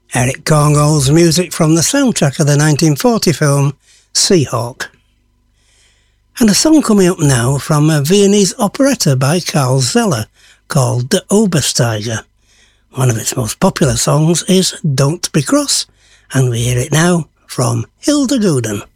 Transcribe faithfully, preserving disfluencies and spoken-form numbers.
Eric Korngold's music from the soundtrack of the nineteen forty film Seahawk. And a song coming up now from a Viennese operetta by Karl Zeller called The Obersteiger. One of its most popular songs is Don't Be Cross, and we hear it now from Hilda Guden.